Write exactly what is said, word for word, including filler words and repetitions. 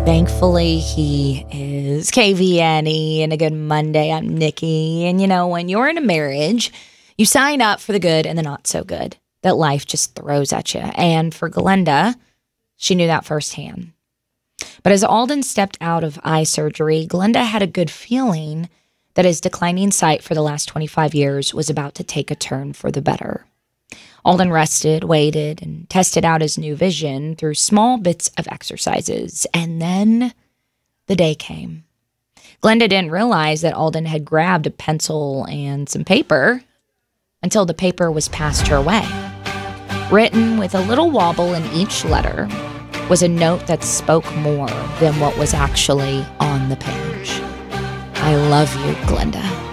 Thankfully, he is K V N E and a good Monday. I'm Nikki. And you know, when you're in a marriage, you sign up for the good and the not so good that life just throws at you. And for Glenda, she knew that firsthand. But as Alden stepped out of eye surgery, Glenda had a good feeling that his declining sight for the last twenty-five years was about to take a turn for the better. Alden rested, waited, and tested out his new vision through small bits of exercises. And then the day came. Glenda didn't realize that Alden had grabbed a pencil and some paper until the paper was passed her way. Written with a little wobble in each letter was a note that spoke more than what was actually on the page. I love you, Glenda.